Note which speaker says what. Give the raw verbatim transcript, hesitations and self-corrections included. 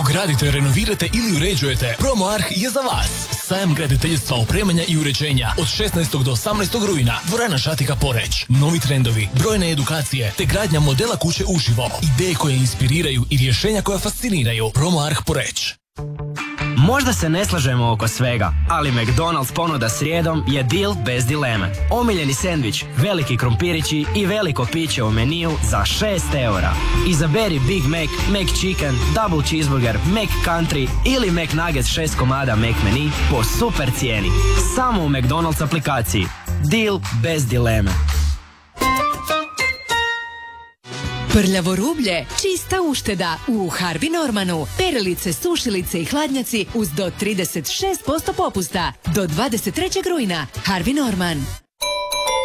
Speaker 1: gradite, renovirate ili uređujete, Promo Arh je za vas. Sajam graditeljstva, opremanja i uređenja od šesnaestog do osamnaestog rujna. Dvorana Šatika Poreć. Novi trendovi, brojne edukacije te gradnja modela kuće uživo. Ideje koje inspiriraju i rješenja koja fasciniraju. Promo Arh Poreć.
Speaker 2: Možda se ne slažemo oko svega, ali McDonald's ponuda srijedom je deal bez dileme. Omiljeni sendvič, veliki krompirići i veliko piće u meniju za šest eura. Izaberi Big Mac, McChicken, Double Cheeseburger, McCountry ili McNuggets šest komada McMeni po super cijeni. Samo u McDonald's aplikaciji. Deal bez dileme.
Speaker 3: Prljavo rublje, čista ušteda u Harvey Normanu. Perilice, sušilice i hladnjaci uz do trideset šest posto popusta. Do dvadeset trećeg rujna. Harvey Norman.